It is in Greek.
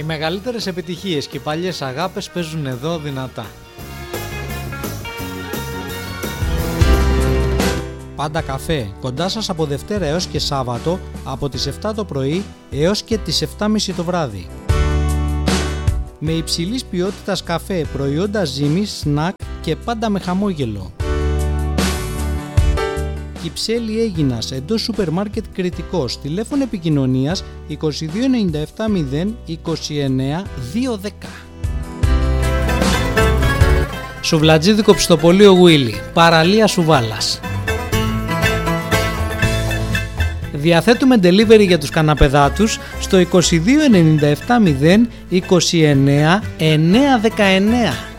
Οι μεγαλύτερες επιτυχίες και οι παλιές αγάπες παίζουν εδώ δυνατά. Πάντα καφέ, κοντά σας από Δευτέρα έως και Σάββατο, από τις 7 το πρωί έως και τις 7.30 το βράδυ. Με υψηλής ποιότητας καφέ, προϊόντα ζύμης, σνακ και πάντα με χαμόγελο. Κυψέλη Αίγινας, εντός σούπερ μάρκετ Κρητικός, τηλέφωνο επικοινωνίας 2297 0 29 210. Σουβλατζίδικο Ψητοπολείο Γουίλι, παραλία Σουβάλας. Διαθέτουμε delivery για τους καναπεδάτους στο 2297 0 29 919.